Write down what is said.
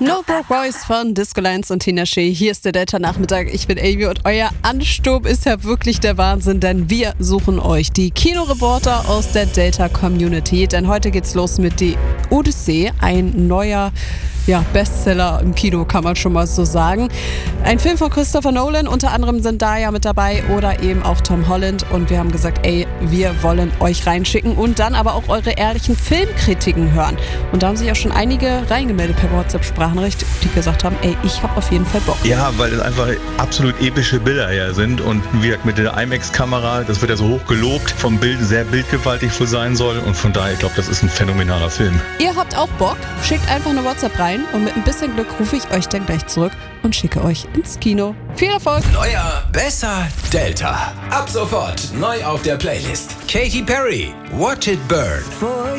No Broke Boys von Disco Lines und Tina Shea. Hier ist der Delta-Nachmittag. Ich bin Amy und euer Ansturm ist ja wirklich der Wahnsinn, denn wir suchen euch, die Kinoreporter aus der Delta-Community. Denn heute geht's los mit Die Odyssee, ein neuer Bestseller im Kino, kann man schon mal so sagen. Ein Film von Christopher Nolan, unter anderem sind da ja mit dabei oder eben auch Tom Holland. Und wir haben gesagt, wir wollen euch reinschicken und dann aber auch eure ehrlichen Filmkritiken hören. Und da haben sich auch schon einige reingemeldet per WhatsApp-Sprachnachricht, die gesagt haben, ich habe auf jeden Fall Bock. Ja, weil es einfach absolut epische Bilder ja sind und wie gesagt mit der IMAX-Kamera, das wird ja so hoch gelobt, vom Bild sehr bildgewaltig wohl sein soll und von daher, ich glaube, das ist ein phänomenaler Film. Ihr habt auch Bock? Schickt einfach eine WhatsApp rein und mit ein bisschen Glück rufe ich euch dann gleich zurück und schicke euch ins Kino. Viel Erfolg! Neuer, besser, Delta. Ab sofort neu auf der Playlist. Katy Perry, Watch It Burn.